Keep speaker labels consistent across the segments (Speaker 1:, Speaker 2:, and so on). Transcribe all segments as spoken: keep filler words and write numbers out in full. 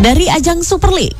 Speaker 1: dari ajang Super League.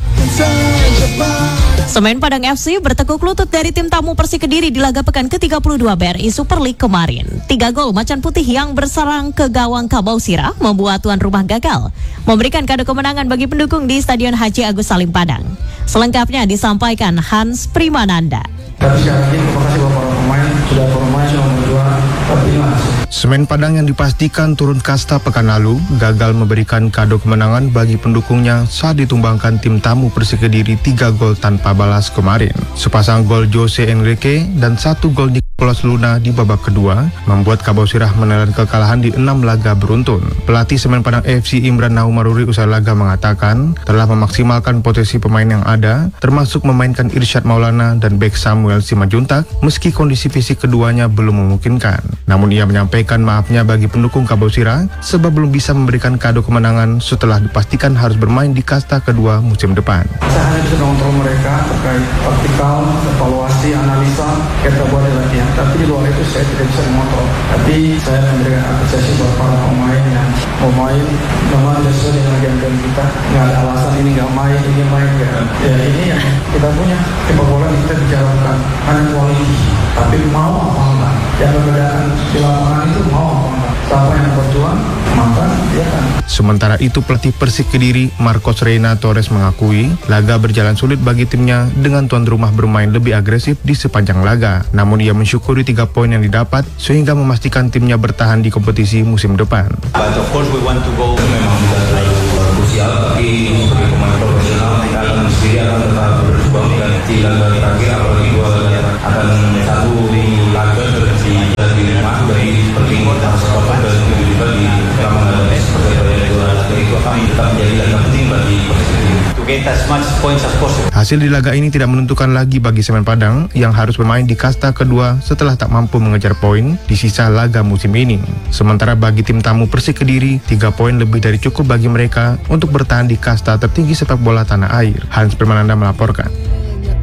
Speaker 1: Semen Padang F C bertekuk lutut dari tim tamu Persik Kediri di laga pekan ke tiga puluh dua B R I Super League kemarin. Tiga gol Macan Putih yang berserang ke gawang Kabau Sirah membuat tuan rumah gagal memberikan kado kemenangan bagi pendukung di Stadion Haji Agus Salim Padang. Selengkapnya disampaikan Hans Primananda.
Speaker 2: Tapi sekali lagi terima kasih Bapak pemain, sudah bermain selama dua, terima kasih.
Speaker 3: Semen Padang yang dipastikan turun kasta pekan lalu gagal memberikan kado kemenangan bagi pendukungnya saat ditumbangkan tim tamu Persik Kediri tiga gol tanpa balas kemarin. Sepasang gol Jose Enrique dan satu gol Nicolas Luna di babak kedua membuat Kabau Sirah menelan kekalahan di enam laga beruntun. Pelatih Semen Padang F C Imran Naumaruri usai laga mengatakan telah memaksimalkan potensi pemain yang ada, termasuk memainkan Irsyad Maulana dan bek Samuel Simajuntak meski kondisi fisik keduanya belum memungkinkan. Namun ia menyampaikan maafnya bagi pendukung Kabau Sirah sebab belum bisa memberikan kado kemenangan setelah dipastikan harus bermain di kasta kedua musim depan.
Speaker 2: Saya hanya bisa mengontrol mereka terkait taktikal, evaluasi, analisa, kita buat di latihan. Tapi di luar itu saya tidak bisa mengontrol. Tapi saya memberikan apresiasi buat para pemain yang mau main, memang sesuai dengan game-game kita. Nggak ada alasan ini nggak main, ini main nggak. Ya ini yang kita punya. Sepak bola kita bicarakan hanya kualitas, tapi mau apa enggak. Yang membedakan di lapangan itu mau apa enggak. Siapa yang berjuang, maka dia kan.
Speaker 3: Sementara itu pelatih Persik Kediri Marcos Reina Torres mengakui laga berjalan sulit bagi timnya dengan tuan rumah bermain lebih agresif di sepanjang laga. Namun ia mensyukuri tiga poin yang didapat sehingga memastikan timnya bertahan di kompetisi musim depan.
Speaker 4: But of course we want to go. Memang tidak terlalu krusial, tapi sebagai pemain profesional kita akan sendiri akan tetap berjuang dan di laga terakhir apalagi dua laga akan satu di laga seperti di rumah dari penting kita sepakat dan juga di Ramadan seperti dua laga itu akan tetap menjadi laga penting bagi Persik to get as much points as possible.
Speaker 3: Hasil di laga ini tidak menentukan lagi bagi Semen Padang yang harus bermain di kasta kedua setelah tak mampu mengejar poin di sisa laga musim ini. Sementara bagi tim tamu Persik Kediri, tiga poin lebih dari cukup bagi mereka untuk bertahan di kasta tertinggi sepak bola tanah air. Hans Primananda melaporkan.